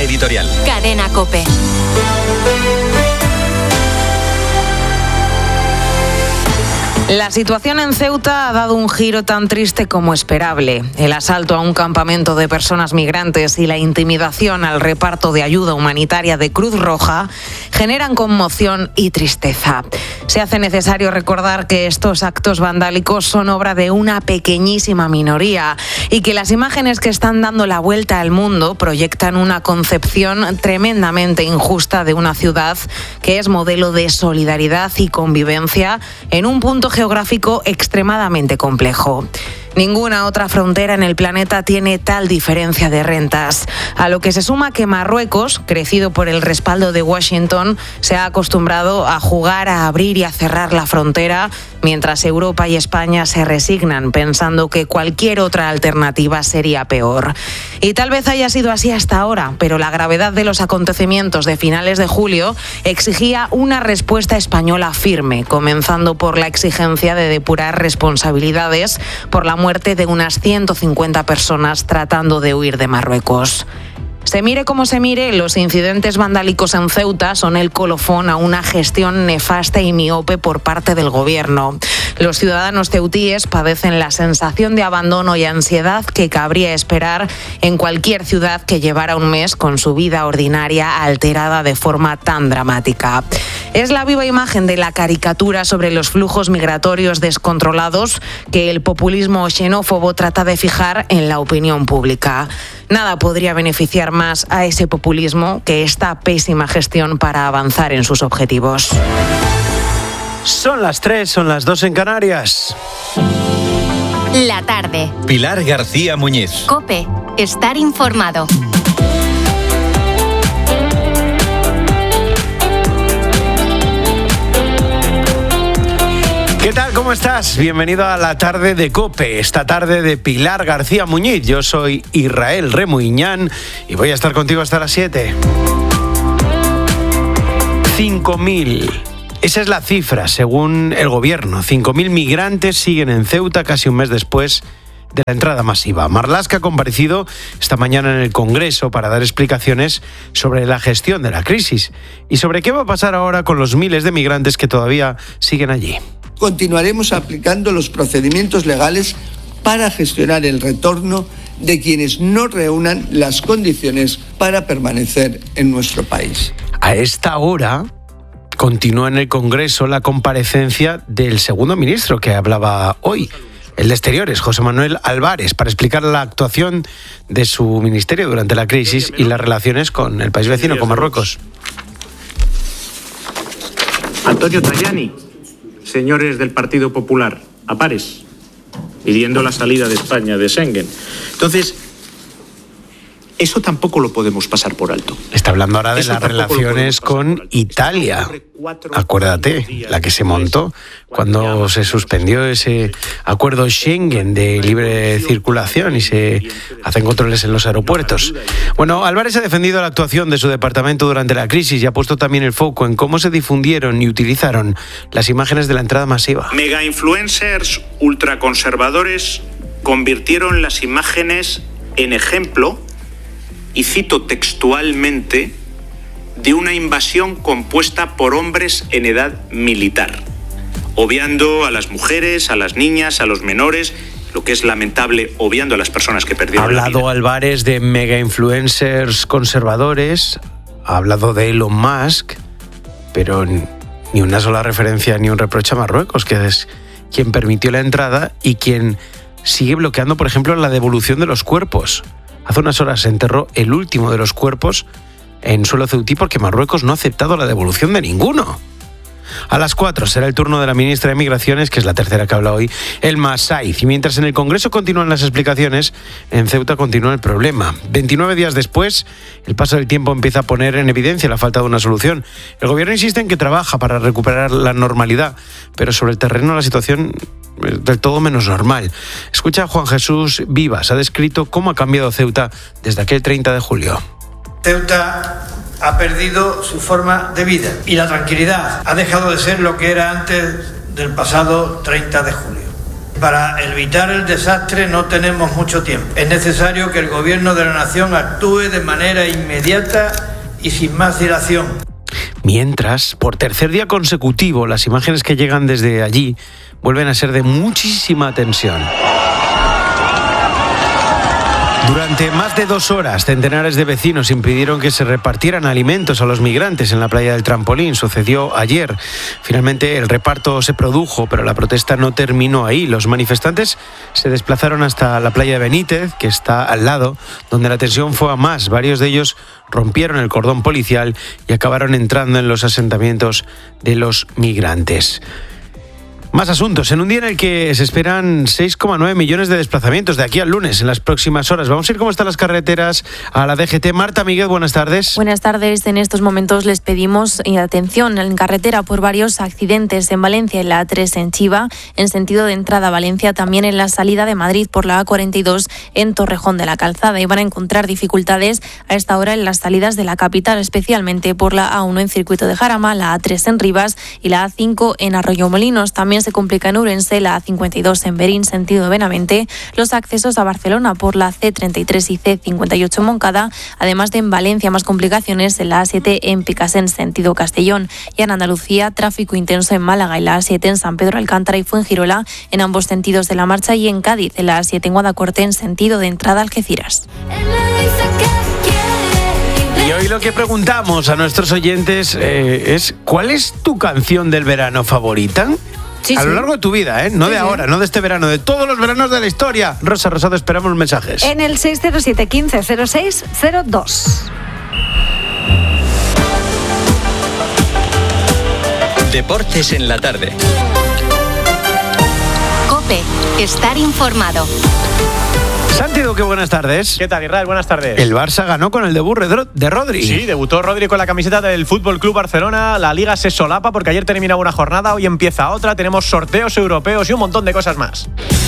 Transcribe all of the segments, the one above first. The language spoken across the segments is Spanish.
editorial. Cadena COPE. La situación en Ceuta ha dado un giro tan triste como esperable. El asalto a un campamento de personas migrantes y la intimidación al reparto de ayuda humanitaria de Cruz Roja generan conmoción y tristeza. Se hace necesario recordar que estos actos vandálicos son obra de una pequeñísima minoría y que las imágenes que están dando la vuelta al mundo proyectan una concepción tremendamente injusta de una ciudad que es modelo de solidaridad y convivencia en un punto geográfico extremadamente complejo. Ninguna otra frontera en el planeta tiene tal diferencia de rentas, a lo que se suma que Marruecos, crecido por el respaldo de Washington, se ha acostumbrado a jugar a abrir y a cerrar la frontera, mientras Europa y España se resignan pensando que cualquier otra alternativa sería peor. Y tal vez haya sido así hasta ahora, pero la gravedad de los acontecimientos de finales de julio exigía una respuesta española firme, comenzando por la exigencia de depurar responsabilidades por la muerte de unas 150 personas tratando de huir de Marruecos. Se mire como se mire, los incidentes vandálicos en Ceuta son el colofón a una gestión nefasta y miope por parte del gobierno. Los ciudadanos ceutíes padecen la sensación de abandono y ansiedad que cabría esperar en cualquier ciudad que llevara un mes con su vida ordinaria alterada de forma tan dramática. Es la viva imagen de la caricatura sobre los flujos migratorios descontrolados que el populismo xenófobo trata de fijar en la opinión pública. Nada podría beneficiar más a ese populismo que esta pésima gestión para avanzar en sus objetivos. Son las 3, son las 2 en Canarias. La tarde. Pilar García Muñiz. COPE. Estar informado. ¿Qué tal? ¿Cómo estás? Bienvenido a la tarde de COPE, esta tarde de Pilar García Muñiz. Yo soy Israel Remuiñán y voy a estar contigo hasta las 7. 5.000. Esa es la cifra, según el gobierno. 5.000 migrantes siguen en Ceuta casi un mes después de la entrada masiva. Marlaska ha comparecido esta mañana en el Congreso para dar explicaciones sobre la gestión de la crisis y sobre qué va a pasar ahora con los miles de migrantes que todavía siguen allí. Continuaremos aplicando los procedimientos legales para gestionar el retorno de quienes no reúnan las condiciones para permanecer en nuestro país. A esta hora continúa en el Congreso la comparecencia del segundo ministro que hablaba hoy, el de Exteriores, José Manuel Álvarez, para explicar la actuación de su ministerio durante la crisis y las relaciones con el país vecino, con Marruecos. Antonio Tajani, señores del Partido Popular, a pares, pidiendo la salida de España de Schengen. Entonces, eso tampoco lo podemos pasar por alto. Está hablando ahora de las relaciones con Italia. Acuérdate, la que se montó cuando se suspendió ese acuerdo Schengen de libre circulación y se hacen controles en los aeropuertos. Bueno, Álvarez ha defendido la actuación de su departamento durante la crisis y ha puesto también el foco en cómo se difundieron y utilizaron las imágenes de la entrada masiva. Mega influencers ultraconservadores convirtieron las imágenes en ejemplo, y cito textualmente, de una invasión compuesta por hombres en edad militar, obviando a las mujeres, a las niñas, a los menores, lo que es lamentable, obviando a las personas que perdieron la vida. Ha hablado Álvarez de mega influencers conservadores, ha hablado de Elon Musk, pero ni una sola referencia ni un reproche a Marruecos, que es quien permitió la entrada y quien sigue bloqueando, por ejemplo, la devolución de los cuerpos. Hace unas horas se enterró el último de los cuerpos en suelo ceutí porque Marruecos no ha aceptado la devolución de ninguno. A las 4 será el turno de la ministra de Migraciones, que es la tercera que habla hoy, Elma Saiz. Y mientras en el Congreso continúan las explicaciones, en Ceuta continúa el problema. 29 días después, el paso del tiempo empieza a poner en evidencia la falta de una solución. El gobierno insiste en que trabaja para recuperar la normalidad, pero sobre el terreno la situación es del todo menos normal. Escucha a Juan Jesús Vivas, ha descrito cómo ha cambiado Ceuta desde aquel 30 de julio. Ceuta ha perdido su forma de vida y la tranquilidad ha dejado de ser lo que era antes del pasado 30 de julio. Para evitar el desastre no tenemos mucho tiempo. Es necesario que el Gobierno de la Nación actúe de manera inmediata y sin más dilación. Mientras, por tercer día consecutivo, las imágenes que llegan desde allí vuelven a ser de muchísima tensión. Durante más de 2 horas, centenares de vecinos impidieron que se repartieran alimentos a los migrantes en la playa del Trampolín. Sucedió ayer. Finalmente, el reparto se produjo, pero la protesta no terminó ahí. Los manifestantes se desplazaron hasta la playa de Benítez, que está al lado, donde la tensión fue a más. Varios de ellos rompieron el cordón policial y acabaron entrando en los asentamientos de los migrantes. Más asuntos. En un día en el que se esperan 6,9 millones de desplazamientos de aquí al lunes, en las próximas horas. Vamos a ir cómo están las carreteras a la DGT. Marta Miguel, buenas tardes. Buenas tardes. En estos momentos les pedimos atención en carretera por varios accidentes en Valencia, en la A3 en Chiva, en sentido de entrada a Valencia, también en la salida de Madrid por la A42 en Torrejón de la Calzada. Y van a encontrar dificultades a esta hora en las salidas de la capital, especialmente por la A1 en Circuito de Jarama, la A3 en Rivas y la A5 en Arroyomolinos. También se complica en Ourense, la A52 en Berín, sentido Benavente, los accesos a Barcelona por la C33 y C58 en Moncada, además de en Valencia más complicaciones en la A7 en Picasen, sentido Castellón, y en Andalucía tráfico intenso en Málaga y la A7 en San Pedro Alcántara y Fuengirola en ambos sentidos de la marcha, y en Cádiz en la A7 en Guadacorte en sentido de entrada a Algeciras. Y hoy lo que preguntamos a nuestros oyentes es ¿cuál es tu canción del verano favorita? Sí, a lo largo de tu vida, no de ahora, no de este verano, de todos los veranos de la historia. Rosa Rosado, esperamos mensajes. En el 607 15 06 02. Deportes en la tarde. COPE. Estar informado. Santi Duque, buenas tardes. ¿Qué tal, Israel? Buenas tardes. El Barça ganó con el debut de Rodri. Sí, debutó Rodri con la camiseta del Fútbol Club Barcelona. La Liga se solapa porque ayer terminaba una jornada, hoy empieza otra. Tenemos sorteos europeos y un montón de cosas más.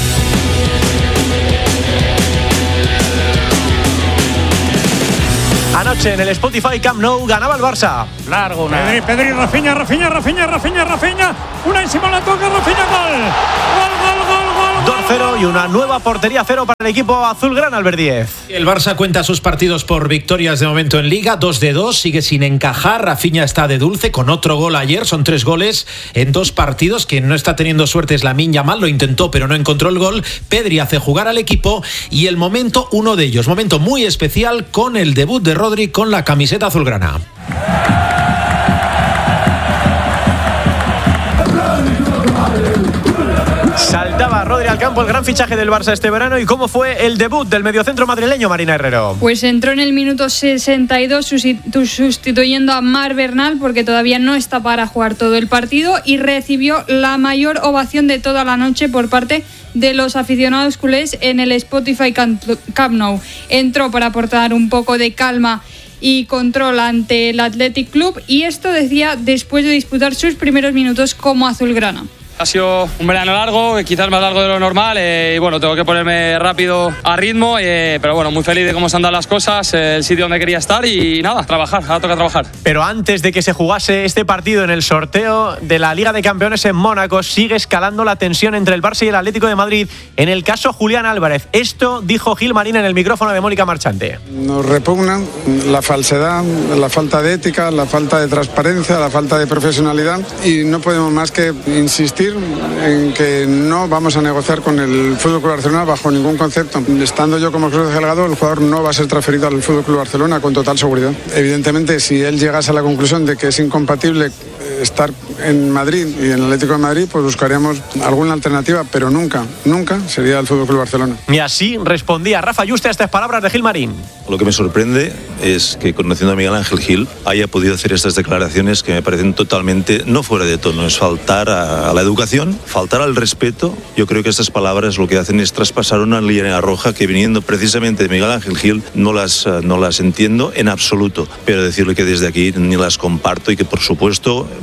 Anoche en el Spotify Camp Nou ganaba el Barça. Largo, Pedri, Rafinha. Una encima la toca, Rafinha, gol. 2-0 y una nueva portería 0 para el equipo azulgrana, Albert Díez. El Barça cuenta sus partidos por victorias de momento en Liga, 2 de 2, sigue sin encajar. Rafinha está de dulce con otro gol ayer, son 3 goles en 2 partidos. Quien no está teniendo suerte es Lamine Yamal, lo intentó pero no encontró el gol. Pedri hace jugar al equipo y el momento, uno de ellos, momento muy especial con el debut de Rodri con la camiseta azulgrana. Saltaba Rodri al campo, el gran fichaje del Barça este verano. ¿Y cómo fue el debut del mediocentro madrileño, Marina Herrero? Pues entró en el minuto 62 sustituyendo a Marc Bernal porque todavía no está para jugar todo el partido, y recibió la mayor ovación de toda la noche por parte de los aficionados culés en el Spotify Camp Nou. Entró para aportar un poco de calma y control ante el Athletic Club, y esto decía después de disputar sus primeros minutos como azulgrana. Ha sido un verano largo, quizás más largo de lo normal, y bueno, tengo que ponerme rápido a ritmo, pero bueno, muy feliz de cómo se han dado las cosas, el sitio donde quería estar, y nada, trabajar, ahora toca trabajar. Pero antes de que se jugase este partido en el sorteo de la Liga de Campeones en Mónaco, sigue escalando la tensión entre el Barça y el Atlético de Madrid en el caso Julián Álvarez. Esto dijo Gil Marín en el micrófono de Mónica Marchante. Nos repugnan la falsedad, la falta de ética, la falta de transparencia, la falta de profesionalidad, y no podemos más que insistir en que no vamos a negociar con el FC Barcelona bajo ningún concepto. Estando yo como Cruz Delgado, el jugador no va a ser transferido al FC Barcelona con total seguridad. Evidentemente, si él llegase a la conclusión de que es incompatible estar en Madrid y en el Atlético de Madrid, pues buscaríamos alguna alternativa, pero nunca sería el FC Barcelona. Y así respondía Rafa Yuste a estas palabras de Gil Marín. Lo que me sorprende es que, conociendo a Miguel Ángel Gil, haya podido hacer estas declaraciones que me parecen totalmente no fuera de tono. Es faltar a la educación, faltar al respeto. Yo creo que estas palabras lo que hacen es traspasar una línea roja que, viniendo precisamente de Miguel Ángel Gil, no las entiendo en absoluto. Pero decirle que desde aquí ni las comparto y que, por supuesto,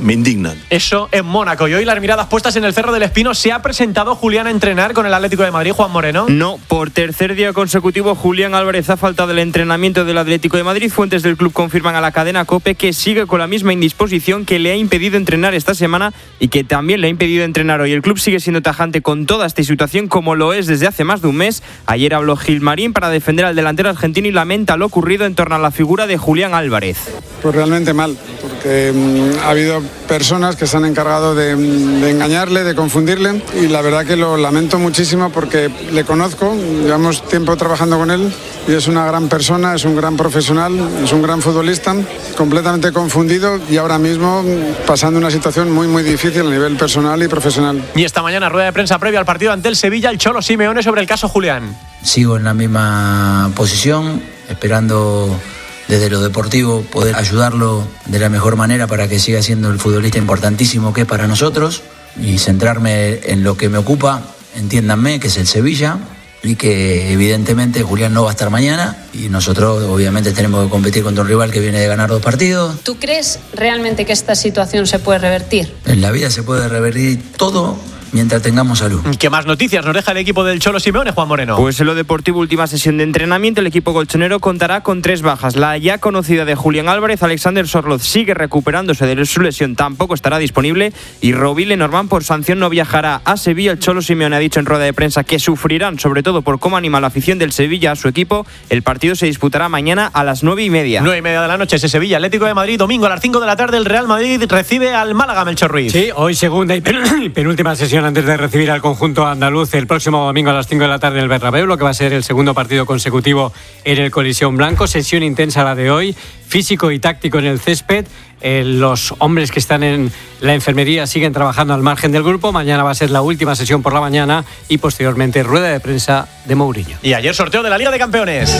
me indignan. Eso en Mónaco. Y hoy las miradas puestas en el Cerro del Espino. ¿Se ha presentado Julián a entrenar con el Atlético de Madrid, Juan Moreno? No, por tercer día consecutivo Julián Álvarez ha faltado el entrenamiento del Atlético de Madrid. Fuentes del club confirman a la cadena COPE que sigue con la misma indisposición que le ha impedido entrenar esta semana y que también le ha impedido entrenar hoy. El club sigue siendo tajante con toda esta situación, como lo es desde hace más de un mes. Ayer habló Gilmarín para defender al delantero argentino y lamenta lo ocurrido en torno a la figura de Julián Álvarez. Pues realmente mal, porque ha habido personas que se han encargado de engañarle, de confundirle, y la verdad que lo lamento muchísimo porque le conozco, llevamos tiempo trabajando con él y es una gran persona, es un gran profesional, es un gran futbolista, completamente confundido y ahora mismo pasando una situación muy muy difícil a nivel personal y profesional. Y esta mañana rueda de prensa previa al partido ante el Sevilla, el Cholo Simeone sobre el caso Julián. Sigo en la misma posición, esperando desde lo deportivo poder ayudarlo de la mejor manera para que siga siendo el futbolista importantísimo que es para nosotros y centrarme en lo que me ocupa, entiéndanme, que es el Sevilla, y que evidentemente Julián no va a estar mañana y nosotros obviamente tenemos que competir contra un rival que viene de ganar 2 partidos. ¿Tú crees realmente que esta situación se puede revertir? En la vida se puede revertir todo mientras tengamos salud. ¿Qué más noticias nos deja el equipo del Cholo Simeone, Juan Moreno? Pues en lo deportivo, última sesión de entrenamiento, el equipo colchonero contará con 3 bajas. La ya conocida de Julián Álvarez, Alexander Sorloz sigue recuperándose de su lesión, tampoco estará disponible, y Roville Lenormand por sanción no viajará a Sevilla. El Cholo Simeone ha dicho en rueda de prensa que sufrirán, sobre todo por cómo anima la afición del Sevilla a su equipo. El partido se disputará mañana a las 9:30. 9:30 de la noche, ese Sevilla Atlético de Madrid. Domingo a las 5 de la tarde el Real Madrid recibe al Málaga, Melchor Ruiz. Sí, hoy segunda y penúltima sesión antes de recibir al conjunto andaluz el próximo domingo a las 5 de la tarde en el Bernabéu, lo que va a ser el segundo partido consecutivo en el Coliseum Blanco. Sesión intensa la de hoy, físico y táctico en el césped. Los hombres que están en la enfermería siguen trabajando al margen del grupo. Mañana va a ser la última sesión por la mañana y posteriormente rueda de prensa de Mourinho. Y ayer sorteo de la Liga de Campeones.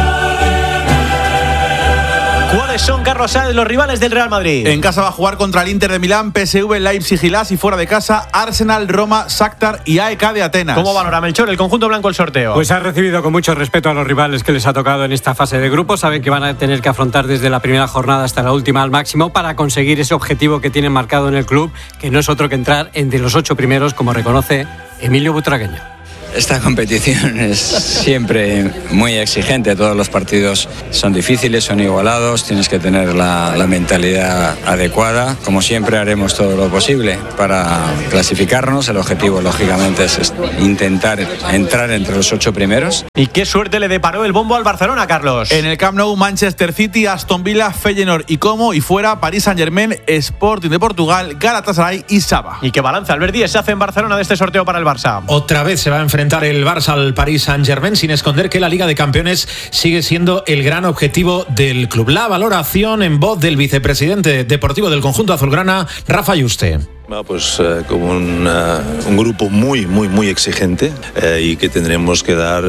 ¿Cuáles son, Carlos Sáenz, los rivales del Real Madrid? En casa va a jugar contra el Inter de Milán, PSV, Leipzig y Las, y fuera de casa Arsenal, Roma, Shakhtar y AEK de Atenas. ¿Cómo valora, Melchor, el conjunto blanco el sorteo? Pues ha recibido con mucho respeto a los rivales que les ha tocado en esta fase de grupo. Saben que van a tener que afrontar desde la primera jornada hasta la última al máximo para conseguir ese objetivo que tienen marcado en el club, que no es otro que entrar entre los 8 primeros, como reconoce Emilio Butragueño. Esta competición es siempre muy exigente, todos los partidos son difíciles, son igualados, tienes que tener la mentalidad adecuada. Como siempre haremos todo lo posible para clasificarnos, el objetivo lógicamente es intentar entrar entre los 8 primeros. ¿Y qué suerte le deparó el bombo al Barcelona, Carlos? En el Camp Nou, Manchester City, Aston Villa, Feyenoord y Como, y fuera Paris Saint-Germain, Sporting de Portugal, Galatasaray y Saba. ¿Y qué balance, Albert Díez, se hace en Barcelona de este sorteo para el Barça? Otra vez se va a enfrentar el Barça al Paris Saint-Germain, sin esconder que la Liga de Campeones sigue siendo el gran objetivo del club. La valoración en voz del vicepresidente deportivo del conjunto azulgrana, Rafa Yuste. Pues como un grupo muy exigente y que tendremos que dar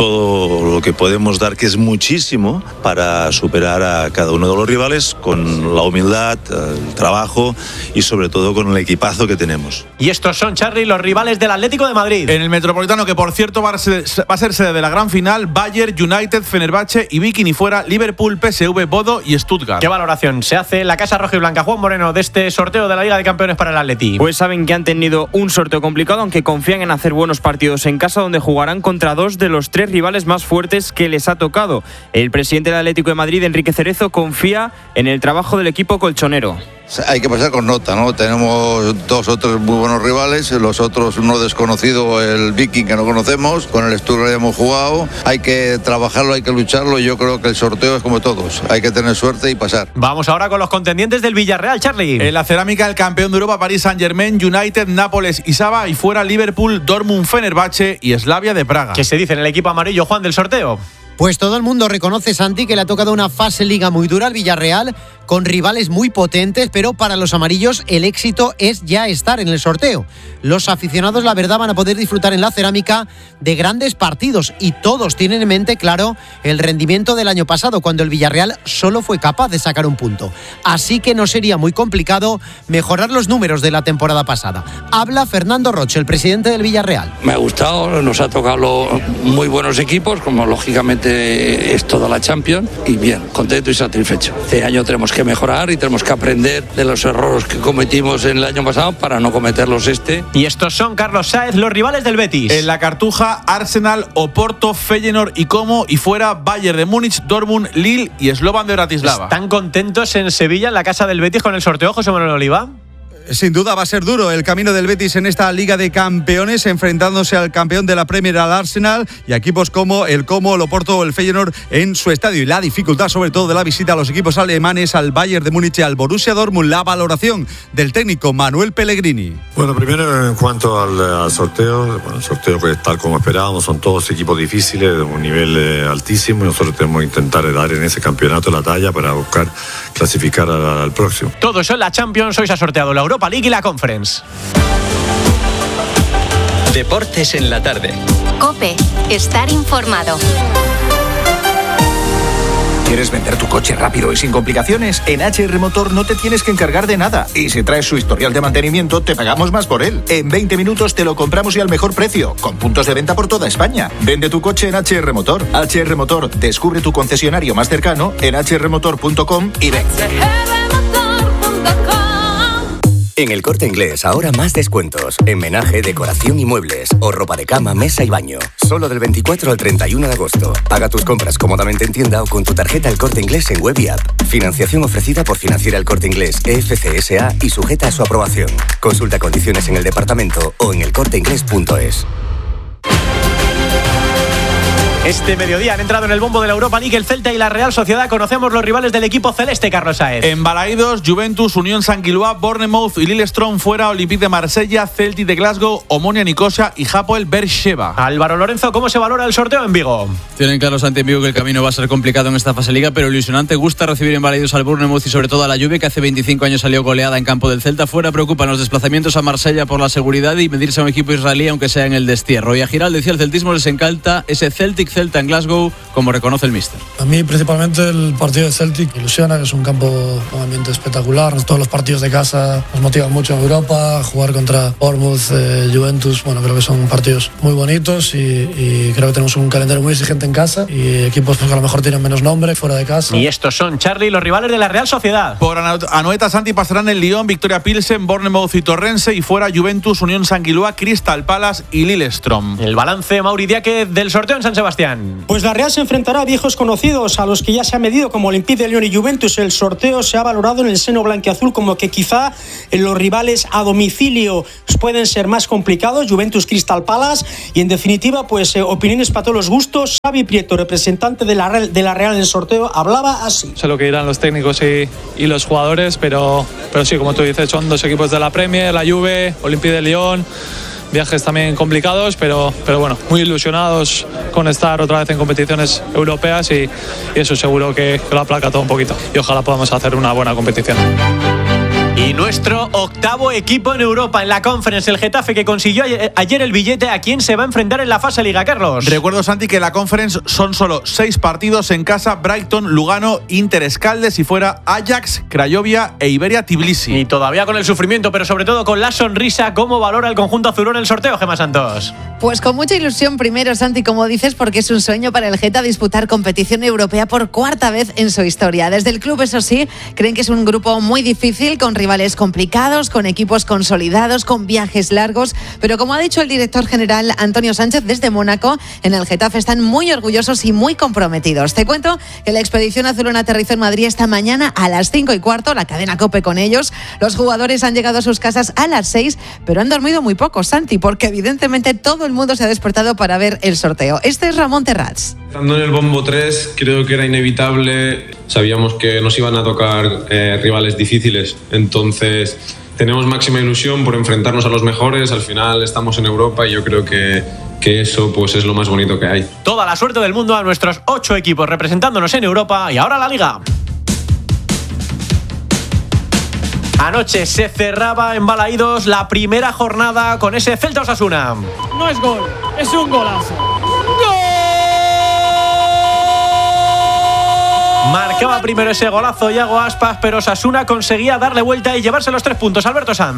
todo lo que podemos dar, que es muchísimo, para superar a cada uno de los rivales con la humildad, el trabajo y sobre todo con el equipazo que tenemos. Y estos son, Charly, los rivales del Atlético de Madrid. En el Metropolitano, que por cierto va a ser sede de la gran final, Bayern, United, Fenerbahce y Viking, y fuera Liverpool, PSV, Bodo y Stuttgart. ¿Qué valoración se hace en la Casa Roja y Blanca, Juan Moreno, de este sorteo de la Liga de Campeones para el Atleti? Pues saben que han tenido un sorteo complicado, aunque confían en hacer buenos partidos en casa, donde jugarán contra 2 de los 3 rivales más fuertes que les ha tocado. El presidente del Atlético de Madrid, Enrique Cerezo, confía en el trabajo del equipo colchonero. Hay que pasar con nota, ¿no? Tenemos 2 o 3 muy buenos rivales, los otros uno desconocido, el Viking, que no conocemos, con el Stuttgart hemos jugado. Hay que trabajarlo, hay que lucharlo, y yo creo que el sorteo es como todos, hay que tener suerte y pasar. Vamos ahora con los contendientes del Villarreal, Charly. En la cerámica, el campeón de Europa, Paris Saint-Germain, United, Nápoles y Saba, y fuera Liverpool, Dortmund, Fenerbahce y Slavia de Praga. ¿Qué se dice en el equipo amarillo, Juan, del sorteo? Pues todo el mundo reconoce, Santi, que le ha tocado una fase liga muy dura al Villarreal, con rivales muy potentes, pero para los amarillos el éxito es ya estar en el sorteo. Los aficionados, la verdad, van a poder disfrutar en la cerámica de grandes partidos, y todos tienen en mente, claro, el rendimiento del año pasado, cuando el Villarreal solo fue capaz de sacar un punto. Así que no sería muy complicado mejorar los números de la temporada pasada. Habla Fernando Roche, el presidente del Villarreal. Me ha gustado, nos ha tocado muy buenos equipos, como lógicamente es toda la Champions, y bien, contento y satisfecho. Este año tenemos que que mejorar y tenemos que aprender de los errores que cometimos en el año pasado para no cometerlos este. Y estos son, Carlos Sáez, los rivales del Betis. En la Cartuja, Arsenal, Oporto, Feyenoord y Como, y fuera Bayern de Múnich, Dortmund, Lille y Slovan de Bratislava. ¿Están contentos en Sevilla, en la casa del Betis, con el sorteo, José Manuel Oliva? Sin duda va a ser duro el camino del Betis en esta Liga de Campeones, enfrentándose al campeón de la Premier, al Arsenal, y a equipos como el Como, el Oporto o el Feyenoord en su estadio. Y la dificultad sobre todo de la visita a los equipos alemanes, al Bayern de Múnich y al Borussia Dortmund. La valoración del técnico Manuel Pellegrini. Bueno, primero en cuanto al sorteo, el sorteo que tal como esperábamos, son todos equipos difíciles, de un nivel altísimo, y nosotros tenemos que intentar dar en ese campeonato la talla para buscar clasificar al próximo. Todo eso en la Champions. Hoy se ha sorteado la Europa League y la Conference. Deportes en la tarde. COPE. Estar informado. ¿Quieres vender tu coche rápido y sin complicaciones? En HR Motor no te tienes que encargar de nada. Y si traes su historial de mantenimiento, te pagamos más por él. En 20 minutos te lo compramos y al mejor precio, con puntos de venta por toda España. Vende tu coche en HR Motor. HR Motor, descubre tu concesionario más cercano en hrmotor.com y ven. En El Corte Inglés, ahora más descuentos. En menaje, decoración y muebles. O ropa de cama, mesa y baño. Solo del 24 al 31 de agosto. Paga tus compras cómodamente en tienda o con tu tarjeta El Corte Inglés en web y app. Financiación ofrecida por Financiera El Corte Inglés, EFC S.A. y sujeta a su aprobación. Consulta condiciones en el departamento o en elcorteinglés.es. Este mediodía han entrado en el bombo de la Europa League el Celta y la Real Sociedad. Conocemos los rivales del equipo celeste, Carlos Sáez. En Balaídos, Juventus, Unión Sanguilua, Bournemouth y Lillestrøm fuera, Olympique de Marsella, Celtic de Glasgow, Omonia Nicosia y Hapoel Beersheva. Álvaro Lorenzo, ¿cómo se valora el sorteo en Vigo? Tienen claro Santi en Vigo que el camino va a ser complicado en esta fase liga, pero ilusionante. Gusta recibir en Balaídos al Bournemouth y sobre todo a la Juve, que hace 25 años salió goleada en campo del Celta. Fuera preocupan los desplazamientos a Marsella por la seguridad y medirse a un equipo israelí, aunque sea en el destierro. Y a Giral decía, el celtismo les encanta ese Celtic-Celta en Glasgow, como reconoce el míster. A mí principalmente el partido de Celtic ilusiona, que es un campo, un ambiente espectacular. Todos los partidos de casa nos motivan mucho en Europa. Jugar contra Bournemouth, Juventus, bueno, creo que son partidos muy bonitos y creo que tenemos un calendario muy exigente en casa y equipos pues, que a lo mejor tienen menos nombre fuera de casa. Y estos son, Charlie, los rivales de la Real Sociedad. Por Anoeta, Santi, pasarán el Lyon, Victoria Pilsen, Bournemouth y Torrense, y fuera Juventus, Unión Sanguilua, Crystal Palace y Lillestrøm. El balance, Mauri Diaque, del sorteo en San Sebastián. Pues la Real se enfrentará a viejos conocidos, a los que ya se ha medido como Olympique de Lyon y Juventus. El sorteo se ha valorado en el seno blanquiazul como que quizá los rivales a domicilio pueden ser más complicados, Juventus, Crystal Palace, y en definitiva pues opiniones para todos los gustos. Xavi Prieto, representante de la Real en el sorteo, hablaba así. Sé lo que dirán los técnicos y los jugadores, pero sí, como tú dices, son dos equipos de la Premier, la Juve, Olympique de Lyon. Viajes también complicados, pero bueno, muy ilusionados con estar otra vez en competiciones europeas y eso seguro que lo aplaca todo un poquito y ojalá podamos hacer una buena competición. Y nuestro octavo equipo en Europa, en la Conference, el Getafe, que consiguió ayer el billete. ¿A quién se va a enfrentar en la fase Liga, Carlos? Recuerdo, Santi, que en la Conference son solo 6 partidos en casa: Brighton, Lugano, Inter Escaldes, y fuera Ajax, Craiovia e Iberia Tbilisi. Y todavía con el sufrimiento, pero sobre todo con la sonrisa. ¿Cómo valora el conjunto azulón el sorteo, Gemma Santos? Pues con mucha ilusión primero, Santi, como dices, porque es un sueño para el Geta disputar competición europea por cuarta vez en su historia. Desde el club, eso sí, creen que es un grupo muy difícil, con rivales complicados, con equipos consolidados, con viajes largos, pero como ha dicho el director general Antonio Sánchez desde Mónaco, en el Getafe están muy orgullosos y muy comprometidos. Te cuento que la expedición azulona aterrizó en Madrid esta mañana a las 5:15, la cadena COPE con ellos. Los jugadores han llegado a sus casas a las 6, pero han dormido muy poco, Santi, porque evidentemente todo el mundo se ha despertado para ver el sorteo. Este es Ramón Terrats. Estando en el bombo 3, creo que era inevitable. Sabíamos que nos iban a tocar rivales difíciles, entonces tenemos máxima ilusión por enfrentarnos a los mejores. Al final estamos en Europa y yo creo que eso pues es lo más bonito que hay. Toda la suerte del mundo a nuestros 8 equipos representándonos en Europa. Y ahora la Liga. Anoche se cerraba en Balaídos la primera jornada con ese Celta Osasuna. No es gol, es un golazo. Marcaba primero ese golazo Iago Aspas, pero Osasuna conseguía darle vuelta y llevarse los 3 puntos. Alberto Sanz.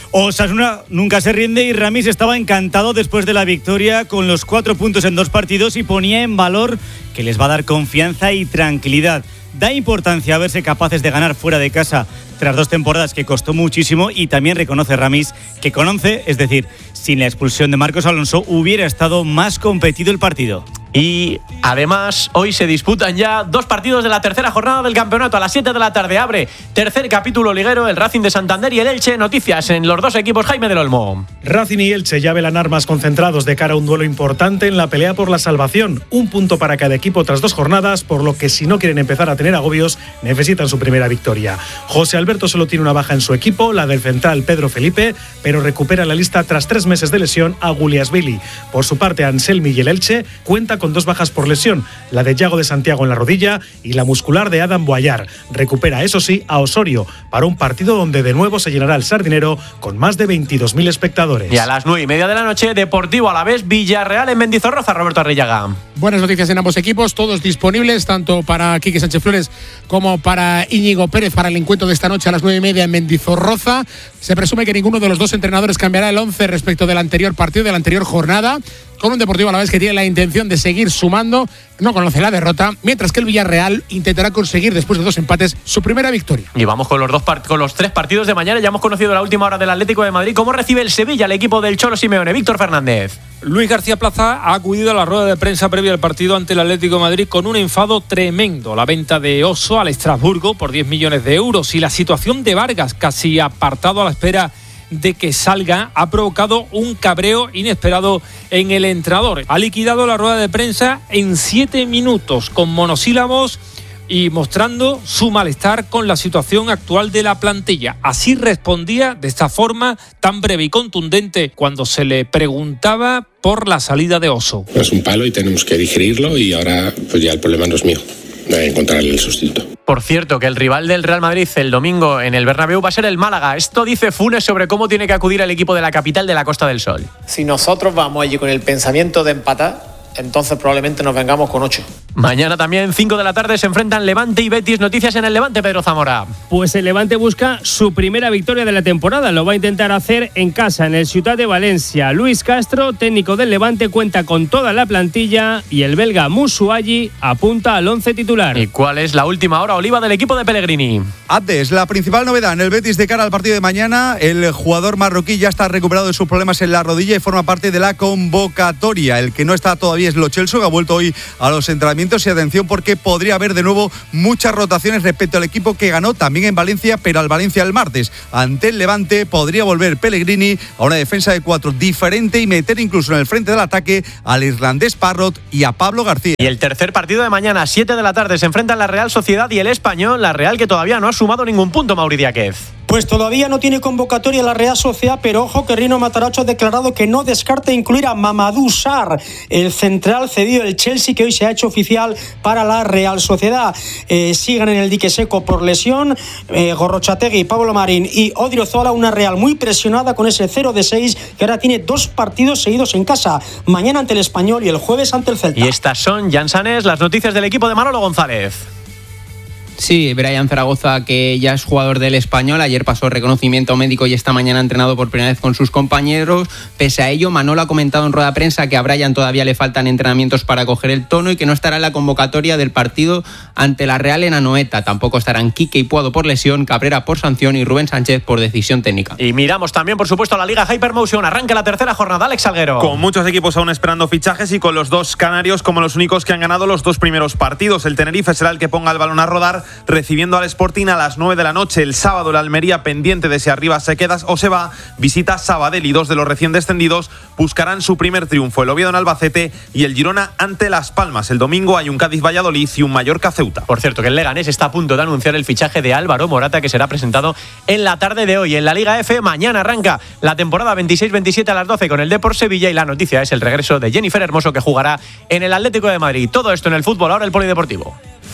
Osasuna nunca se rinde y Ramis estaba encantado después de la victoria con los 4 puntos en 2 partidos y ponía en valor que les va a dar confianza y tranquilidad. Da importancia a verse capaces de ganar fuera de casa tras 2 temporadas que costó muchísimo, y también reconoce Ramis que con 11, es decir, sin la expulsión de Marcos Alonso, hubiera estado más competido el partido. Y además hoy se disputan ya 2 partidos de la tercera jornada del campeonato. A las 7 de la tarde abre tercer capítulo liguero, el Racing de Santander y el Elche. Noticias en los 2 equipos, Jaime del Olmo. Racing y Elche ya velan armas concentrados de cara a un duelo importante en la pelea por la salvación. 1 punto para cada equipo tras 2 jornadas, por lo que si no quieren empezar a tener agobios, necesitan su primera victoria. José Alberto solo tiene una baja en su equipo, la del central Pedro Felipe, pero recupera la lista tras 3 meses de lesión a Guliasvili. Por su parte, Anselmi y el Elche cuenta con 2 bajas por lesión, la de Yago de Santiago en la rodilla y la muscular de Adam Boyar. Recupera, eso sí, a Osorio para un partido donde de nuevo se llenará el Sardinero con más de 22.000 espectadores. Y a las 9:30 de la noche, Deportivo Alavés Villarreal en Mendizorroza. Roberto Arrillaga. Buenas noticias en ambos equipos, todos disponibles, tanto para Quique Sánchez Flores como para Íñigo Pérez para el encuentro de esta noche a las 9:30 en Mendizorroza. Se presume que ninguno de los 2 entrenadores cambiará el 11 respecto del anterior partido, de la anterior jornada, con un Deportivo Alavés que tiene la intención de seguir sumando, no conoce la derrota, mientras que el Villarreal intentará conseguir, después de 2 empates, su primera victoria. Y vamos con los 3 partidos de mañana. Ya hemos conocido la última hora del Atlético de Madrid. ¿Cómo recibe el Sevilla al equipo del Cholo Simeone? Víctor Fernández. Luis García Plaza ha acudido a la rueda de prensa previa al partido ante el Atlético de Madrid con un enfado tremendo. La venta de Oso al Estrasburgo por 10 millones de euros y la situación de Vargas, casi apartado a la espera de que salga, ha provocado un cabreo inesperado en el entrenador. Ha liquidado la rueda de prensa en 7 minutos con monosílabos y mostrando su malestar con la situación actual de la plantilla. Así respondía de esta forma tan breve y contundente cuando se le preguntaba por la salida de Oso. Es un palo y tenemos que digerirlo, y ahora pues ya el problema no es mío, de encontrarle el sustituto. Por cierto, que el rival del Real Madrid el domingo en el Bernabéu va a ser el Málaga. Esto dice Funes sobre cómo tiene que acudir el equipo de la capital de la Costa del Sol. Si nosotros vamos allí con el pensamiento de empatar, entonces probablemente nos vengamos con 8. Mañana también, 5 de la tarde, se enfrentan Levante y Betis. Noticias en el Levante, Pedro Zamora. Pues el Levante busca su primera victoria de la temporada. Lo va a intentar hacer en casa, en el Ciutat de Valencia. Luis Castro, técnico del Levante, cuenta con toda la plantilla y el belga Musuayi apunta al 11 titular. ¿Y cuál es la última hora, Oliva, del equipo de Pellegrini? Antes, la principal novedad en el Betis de cara al partido de mañana: el jugador marroquí ya está recuperado de sus problemas en la rodilla y forma parte de la convocatoria. El que no está todavía es Lo Celso, que ha vuelto hoy a los entrenamientos. Y atención, porque podría haber de nuevo muchas rotaciones respecto al equipo que ganó también en Valencia, pero al Valencia el martes. Ante el Levante podría volver Pellegrini a una defensa de 4 diferente y meter incluso en el frente del ataque al irlandés Parrott y a Pablo García. Y el tercer partido de mañana, 7 de la tarde, se enfrentan la Real Sociedad y el Español. La Real, que todavía no ha sumado ningún punto, Mauri Díaz. Pues todavía no tiene convocatoria la Real Sociedad, pero ojo que Rino Mataracho ha declarado que no descarta incluir a Mamadou Sarr, el central cedido del Chelsea, que hoy se ha hecho oficial para la Real Sociedad. Siguen en el dique seco por lesión Gorrochategui, Pablo Marín y Odriozola. Una Real muy presionada con ese 0-6 que ahora tiene 2 partidos seguidos en casa. Mañana ante el Español y el jueves ante el Celta. Y estas son, Jan Sanes, las noticias del equipo de Manolo González. Sí, Brian Zaragoza, que ya es jugador del Español, ayer pasó reconocimiento médico y esta mañana ha entrenado por primera vez con sus compañeros. Pese a ello, Manolo ha comentado en rueda de prensa que a Brian todavía le faltan entrenamientos para coger el tono y que no estará en la convocatoria del partido ante la Real en Anoeta. Tampoco estarán Quique y Puado por lesión, Cabrera por sanción y Rubén Sánchez por decisión técnica. Y miramos también, por supuesto, a la Liga Hypermotion. Arranca la tercera jornada, Alex Salguero. Con muchos equipos aún esperando fichajes y con los 2 canarios como los únicos que han ganado los 2 primeros partidos. El Tenerife será el que ponga el balón a rodar, recibiendo al Sporting a las 9 de la noche. El sábado el Almería, pendiente de si arriba se queda o se va, visita Sabadell y 2 de los recién descendidos buscarán su primer triunfo. El Oviedo en Albacete y el Girona ante Las Palmas. El domingo hay un Cádiz-Valladolid y un Mallorca-Ceuta. Por cierto, que el Leganés está a punto de anunciar el fichaje de Álvaro Morata, que será presentado en la tarde de hoy. En la Liga F, mañana arranca la temporada 26-27 a las 12 con el Depor Sevilla, y la noticia es el regreso de Jennifer Hermoso, que jugará en el Atlético de Madrid. Todo esto en el fútbol, ahora el polideportivo.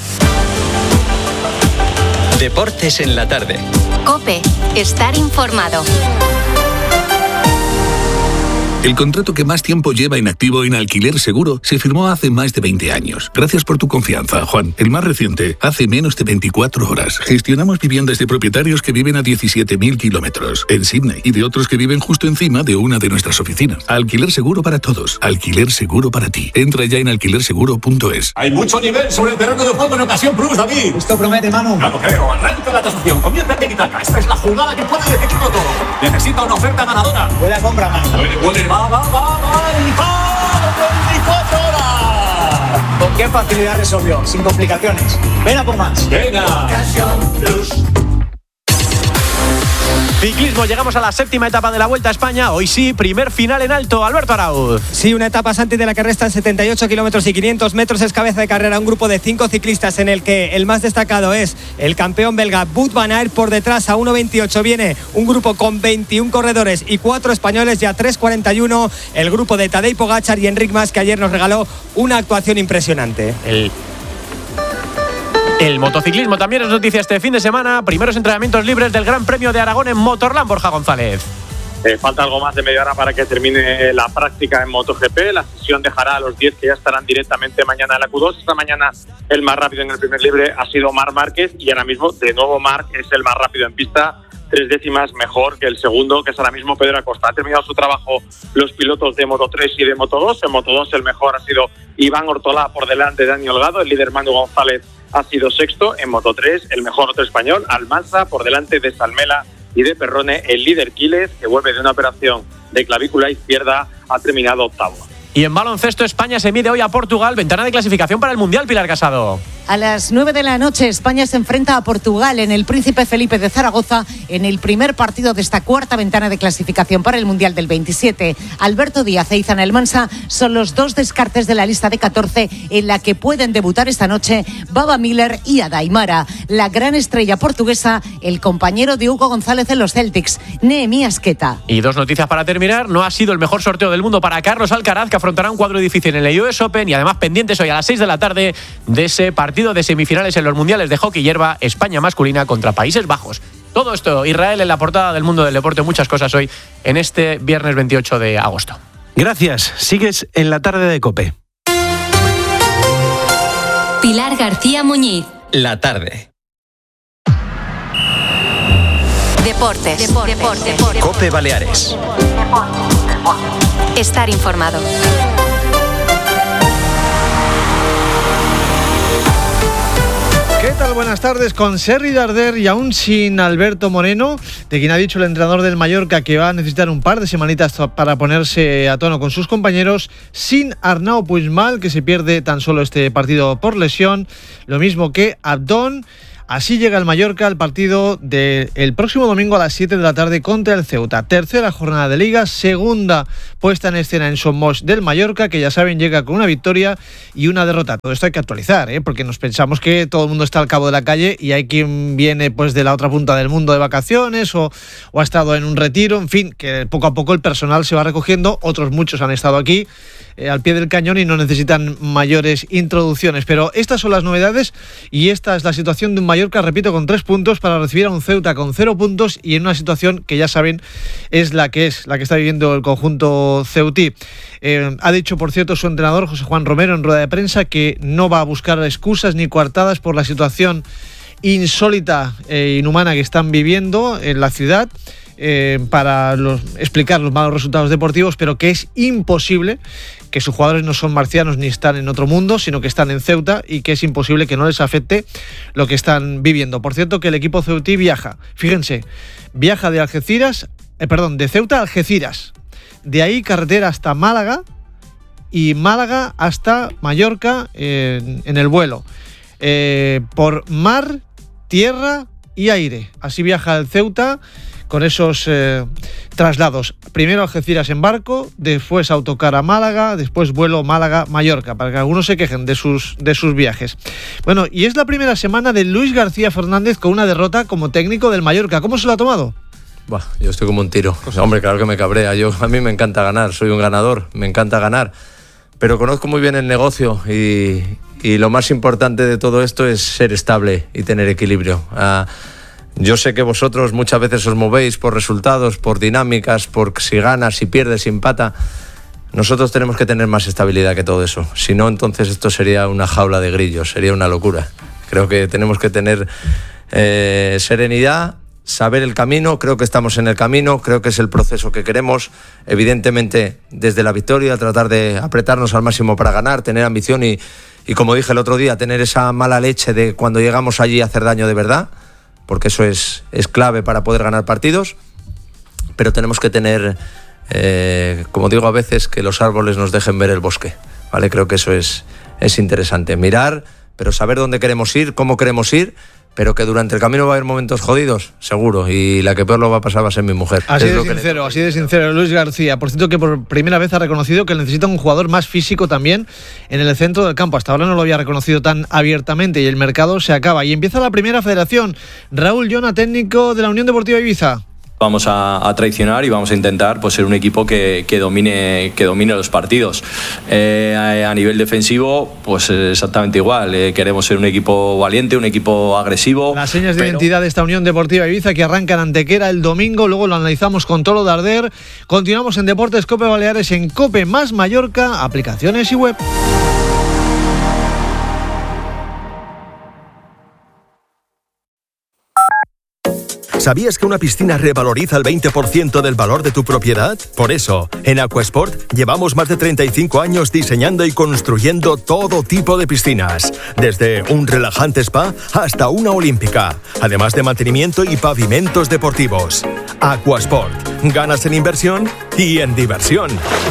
Deportes en la tarde. COPE. Estar informado. El contrato que más tiempo lleva inactivo en Alquiler Seguro se firmó hace más de 20 años. Gracias por tu confianza, Juan. El más reciente, hace menos de 24 horas. Gestionamos viviendas de propietarios que viven a 17.000 kilómetros en Sydney y de otros que viven justo encima de una de nuestras oficinas. Alquiler Seguro para todos. Alquiler Seguro para ti. Entra ya en alquilerseguro.es. Hay mucho nivel sobre el terreno de juego en ocasión Plus, David. Esto promete, Manu. Claro, creo. Arranca la tasación. Comienza Tiki-Taka. Esta es la jugada que puede decidirlo todo. Necesita una oferta ganadora. Buena compra, Manu. Va. 24 horas. ¿Con qué facilidad resolvió? Sin complicaciones. Ven a por más. Venga. Ciclismo, llegamos a la 7ª etapa de la Vuelta a España. Hoy sí, primer final en alto. Alberto Arauz. Sí, una etapa Santi de la que restan 78 kilómetros y 500 metros. Es cabeza de carrera un grupo de 5 ciclistas en el que el más destacado es el campeón belga Wout van Aert. Por detrás a 1.28 viene un grupo con 21 corredores y 4 españoles. Ya 3.41 el grupo de Tadej Pogačar y Enric Mas, que ayer nos regaló una actuación impresionante. El motociclismo también es noticia este fin de semana. Primeros entrenamientos libres del Gran Premio de Aragón en Motorland. Borja González. Falta algo más de media hora para que termine la práctica en MotoGP. La sesión dejará a los 10 que ya estarán directamente mañana en la Q2. Esta mañana el más rápido en el primer libre ha sido Marc Márquez y ahora mismo de nuevo Marc es el más rápido en pista. 3 décimas mejor que el segundo, que es ahora mismo Pedro Acosta. Ha terminado su trabajo los pilotos de Moto3 y de Moto2. En Moto2 el mejor ha sido Iván Ortolá por delante de Dani Holgado. El líder Manu González ha sido sexto. En Moto3 el mejor otro español, Almansa, por delante de Salmela y de Perrone. El líder Quiles, que vuelve de una operación de clavícula izquierda, ha terminado octavo. Y en baloncesto, España se mide hoy a Portugal. Ventana de clasificación para el Mundial, Pilar Casado. A las 9 de la noche, España se enfrenta a Portugal en el Príncipe Felipe de Zaragoza en el primer partido de esta cuarta ventana de clasificación para el Mundial del 27. Alberto Díaz e Izan Elmansa son los 2 descartes de la lista de 14 en la que pueden debutar esta noche Baba Miller y Ada Aimara. La gran estrella portuguesa, el compañero de Hugo González en los Celtics, Nehemías Queta. Y 2 noticias para terminar. No ha sido el mejor sorteo del mundo para Carlos Alcaraz, que afrontará un cuadro difícil en el US Open, y además pendientes hoy a las 6 de la tarde de ese partido de semifinales en los mundiales de hockey hierba, España masculina contra Países Bajos. Todo esto, Israel en la portada del Mundo del Deporte. Muchas cosas hoy en este viernes 28 de agosto. Gracias. Sigues en la tarde de COPE. Pilar García Muñiz. La tarde. Deportes. COPE Baleares. Estar informado. ¿Qué tal? Buenas tardes. Con Sergi Darder y aún sin Alberto Moreno, de quien ha dicho el entrenador del Mallorca que va a necesitar un par de semanitas para ponerse a tono con sus compañeros, sin Arnau Puigmal, que se pierde tan solo este partido por lesión, lo mismo que Abdón. Así llega el Mallorca al partido del próximo domingo a las 7 de la tarde contra el Ceuta. Tercera jornada de Liga, segunda puesta en escena en Somos del Mallorca, que ya saben llega con una victoria y una derrota. Todo esto hay que actualizar, porque nos pensamos que todo el mundo está al cabo de la calle y hay quien viene pues de la otra punta del mundo de vacaciones o ha estado en un retiro, en fin, que poco a poco el personal se va recogiendo. Otros muchos han estado aquí al pie del cañón y no necesitan mayores introducciones, pero estas son las novedades y esta es la situación de un Mallorca, repito, con 3 puntos para recibir a un Ceuta con 0 puntos y en una situación que ya saben es la que está viviendo el conjunto ceutí. Ha dicho, por cierto, su entrenador José Juan Romero en rueda de prensa que no va a buscar excusas ni coartadas por la situación insólita e inhumana que están viviendo en la ciudad, para explicar los malos resultados deportivos, pero que es imposible, que sus jugadores no son marcianos ni están en otro mundo, sino que están en Ceuta y que es imposible que no les afecte lo que están viviendo. Por cierto, que el equipo ceutí viaja de Ceuta a Algeciras, de ahí carretera hasta Málaga y Málaga hasta Mallorca en el vuelo, por mar, tierra y aire. Así viaja el Ceuta con esos traslados. Primero Algeciras en barco, después autocar a Málaga, después vuelo Málaga-Mallorca, para que algunos se quejen de sus viajes. Bueno, y es la primera semana de Luis García Fernández con una derrota como técnico del Mallorca. ¿Cómo se lo ha tomado? Yo estoy como un tiro. Hombre, claro que me cabrea. A mí me encanta ganar, soy un ganador, me encanta ganar. Pero conozco muy bien el negocio y lo más importante de todo esto es ser estable y tener equilibrio. Yo sé que vosotros muchas veces os movéis por resultados, por dinámicas, por si ganas, si pierdes, si empata. Nosotros tenemos que tener más estabilidad que todo eso. Si no, entonces esto sería una jaula de grillos, sería una locura. Creo que tenemos que tener serenidad, saber el camino. Creo que estamos en el camino, creo que es el proceso que queremos. Evidentemente, desde la victoria, tratar de apretarnos al máximo para ganar, tener ambición y como dije el otro día, tener esa mala leche de cuando llegamos allí hacer daño de verdad, porque eso es clave para poder ganar partidos. Pero tenemos que tener... como digo a veces, que los árboles nos dejen ver el bosque, ¿vale? Creo que eso es interesante, mirar, pero saber dónde queremos ir, cómo queremos ir, pero que durante el camino va a haber momentos jodidos, seguro, y la que peor lo va a pasar va a ser mi mujer. Así de sincero, Luis García. Por cierto, que por primera vez ha reconocido que necesita un jugador más físico también en el centro del campo. Hasta ahora no lo había reconocido tan abiertamente y el mercado se acaba. Y empieza la primera federación. Raúl Llona, técnico de la Unión Deportiva Ibiza. Vamos a traicionar y vamos a intentar pues, ser un equipo que domine los partidos. A nivel defensivo, pues exactamente igual. Queremos ser un equipo valiente, un equipo agresivo. Las señas de identidad de esta Unión Deportiva Ibiza que arranca en Antequera el domingo, luego lo analizamos con Tolo Darder. Continuamos en Deportes Cope Baleares en Cope más Mallorca, aplicaciones y web. ¿Sabías que una piscina revaloriza el 20% del valor de tu propiedad? Por eso, en Aquasport llevamos más de 35 años diseñando y construyendo todo tipo de piscinas, desde un relajante spa hasta una olímpica, además de mantenimiento y pavimentos deportivos. Aquasport, ganas en inversión y en diversión.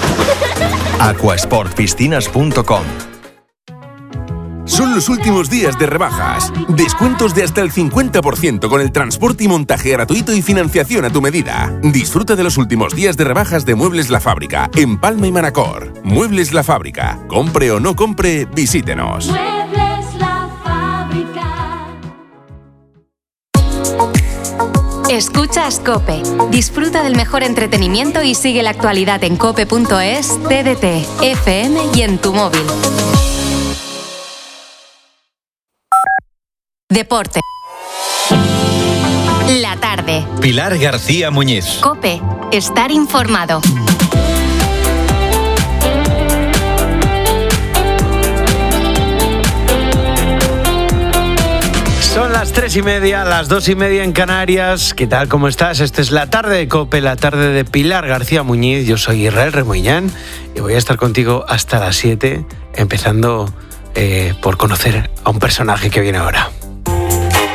Aquasportpiscinas.com. Son los últimos días de rebajas. Descuentos de hasta el 50% con el transporte y montaje gratuito y financiación a tu medida. Disfruta de los últimos días de rebajas de Muebles La Fábrica en Palma y Manacor. Muebles La Fábrica. Compre o no compre, visítenos. Muebles La Fábrica. Escuchas COPE. Disfruta del mejor entretenimiento y sigue la actualidad en cope.es, TDT, FM y en tu móvil. Deporte. La tarde. Pilar García Muñiz. COPE. Estar informado. Son las 3:30, las 2:30 en Canarias. ¿Qué tal? ¿Cómo estás? Esta es la tarde de COPE, la tarde de Pilar García Muñiz. Yo soy Israel Remoñán y voy a estar contigo hasta las 7, empezando por conocer a un personaje que viene ahora.